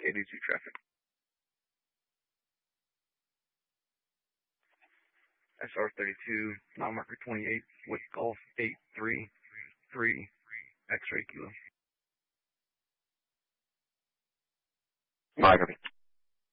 KD2 traffic. SR32, mile marker 28, with Golf 833, X-ray kilo. Marker.